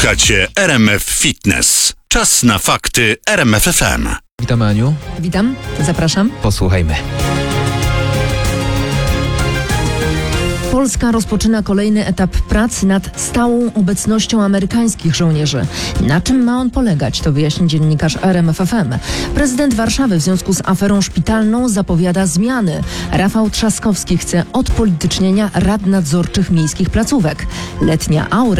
Słuchacie RMF Fitness. Czas na fakty RMF FM. Witamy, Aniu. Witam, zapraszam. Posłuchajmy. Polska rozpoczyna kolejny etap prac nad stałą obecnością amerykańskich żołnierzy. Na czym ma on polegać, to wyjaśni dziennikarz RMF FM. Prezydent Warszawy w związku z aferą szpitalną zapowiada zmiany. Rafał Trzaskowski chce odpolitycznienia rad nadzorczych miejskich placówek. Letnia aura